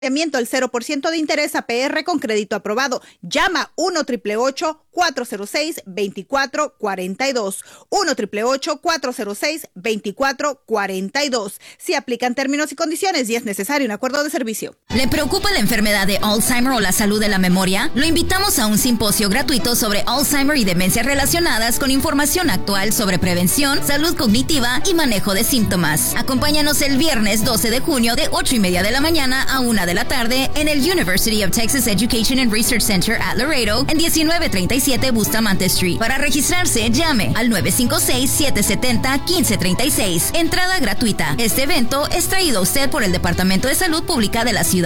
al 0% de interés APR con crédito aprobado. Llama 1-888-406-2442. 1-888-406-2442. Si aplican términos y condiciones y es necesario un acuerdo de servicio. ¿Le preocupa la enfermedad de Alzheimer o la salud de la memoria? Lo invitamos a un simposio gratuito sobre Alzheimer y demencias relacionadas con información actual sobre prevención, salud cognitiva y manejo de síntomas. Acompáñanos el viernes 12 de junio de 8:30 de la mañana a 1 de la tarde en el University of Texas Education and Research Center at Laredo en 1937 Bustamante Street. Para registrarse, llame al 956-770-1536. Entrada gratuita. Este evento es traído a usted por el Departamento de Salud Pública de la ciudad.